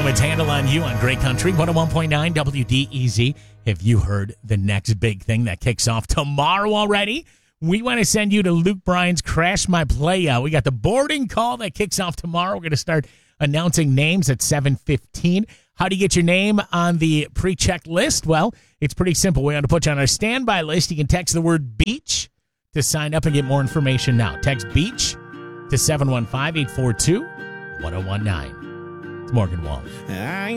It's Handle on You on Great Country, 101.9 WDEZ. Have you heard the next big thing that kicks off tomorrow already? We want to send you to Luke Bryan's Crash My Playout. We got the boarding call that kicks off tomorrow. We're going to start announcing names at 7:15. How do you get your name on the pre-check list? Well, it's pretty simple. We're going to put you on our standby list. You can text the word beach to sign up and get more information now. Text beach to 715-842-1019. It's Morgan Wallen.